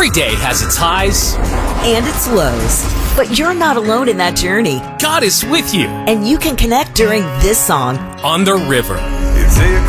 Every day has its highs and its lows. But you're not alone in that journey. God is with you. And you can connect during this song, On the River. It's